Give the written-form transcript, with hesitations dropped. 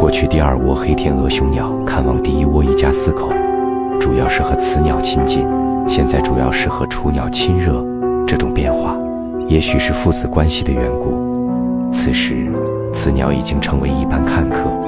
过去第二窝黑天鹅雄鸟看望第一窝一家4口，主要是和雌鸟亲近，现在主要是和雏鸟亲热。这种变化也许是父子关系的缘故。此时雌鸟已经成为一般看客，